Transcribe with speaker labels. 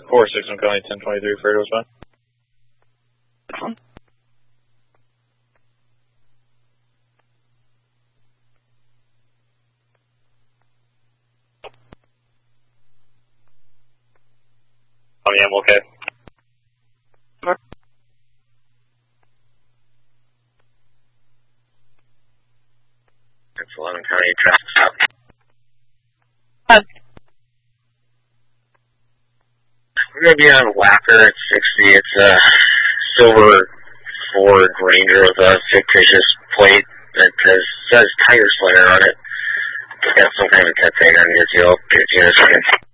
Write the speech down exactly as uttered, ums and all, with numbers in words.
Speaker 1: four six one County, ten twenty-three, Fredo was fine.
Speaker 2: Oh, yeah, I'm okay. It's eleven County, traffic stop.
Speaker 3: Uh,
Speaker 2: We're going to be on Whacker at sixty. It's a silver Ford Ranger with a fictitious plate that has, says Tire Slinger on it. It's got some kind of cut tag on here, too. I'll get you in a second.